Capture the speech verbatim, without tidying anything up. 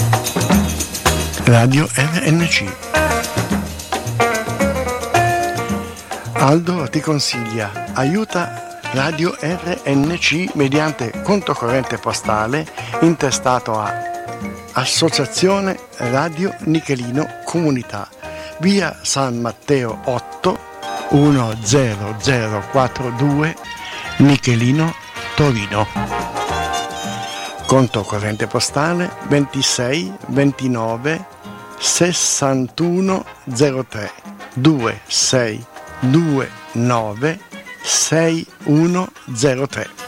Radio R N C. Aldo ti consiglia, aiuta Radio R N C mediante conto corrente postale intestato a Associazione Radio Nichelino Comunità, via San Matteo otto uno zero zero quattro due, Nichelino, Torino. Conto corrente postale ventisei ventinove sessantuno zero tre due sei due nove sei uno zero tre.